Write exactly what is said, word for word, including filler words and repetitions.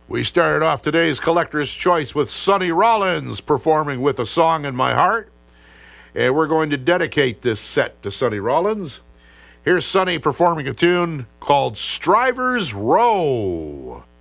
We started off today's Collector's Choice with Sonny Rollins performing with A Song in My Heart. And we're going to dedicate this set to Sonny Rollins. Here's Sonny performing a tune called Strivers Row.